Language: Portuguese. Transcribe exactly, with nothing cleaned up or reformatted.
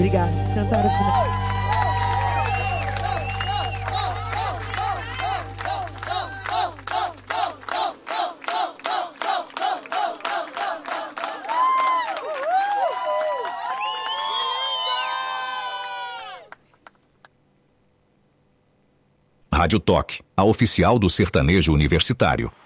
Obrigada. Se cantaram o final. Rádio Toque, a oficial do sertanejo universitário.